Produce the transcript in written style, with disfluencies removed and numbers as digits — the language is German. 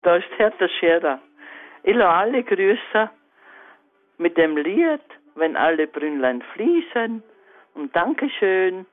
Da ist Hertha Scherer. Ich lasse alle grüßen mit dem Lied, wenn alle Brünnlein fließen. Und Dankeschön.